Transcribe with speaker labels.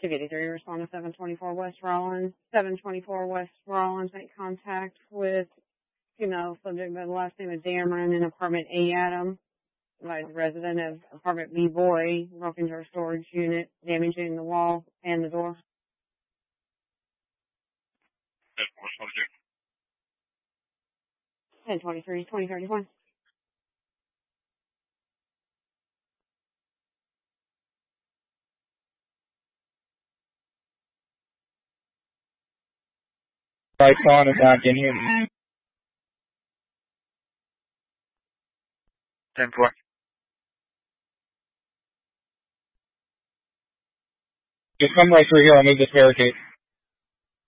Speaker 1: 283, respond to 724 West Rollins. 724 West Rollins, make contact with female subject by the last name of Dameron in apartment A Adam, resident of apartment B Boy, broke into her storage unit, damaging the wall and the door. 1023, 2031.
Speaker 2: Lights on and back in here.
Speaker 3: 10-4.
Speaker 2: Just come right through here. I'll move this barricade.